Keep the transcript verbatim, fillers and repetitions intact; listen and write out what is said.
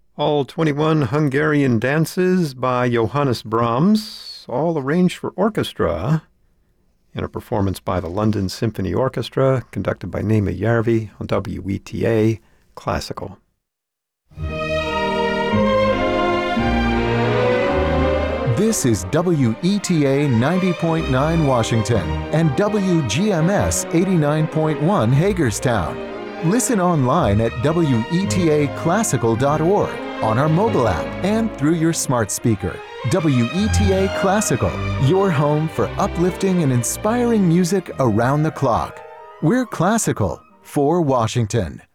All twenty-one Hungarian dances by Johannes Brahms, all arranged for orchestra, in a performance by the London Symphony Orchestra, conducted by Naima Järvi on W E T A Classical. This is W E T A ninety point nine Washington and W G M S eighty-nine point one Hagerstown. Listen online at W E T A classical dot org, on our mobile app, and through your smart speaker. W E T A Classical, your home for uplifting and inspiring music around the clock. We're classical for Washington.